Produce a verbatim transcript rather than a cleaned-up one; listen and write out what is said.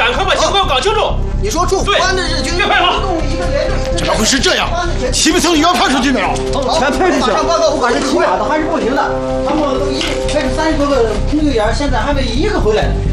赶快把情况搞清楚。 你说驻福安的日军别废话， 怎么会是这样？齐不曾也要派出去没有？ 全派出去了。 报告，不管是起码的还是不行的。他们都一派出三十多个空救员，现在还没一个回来。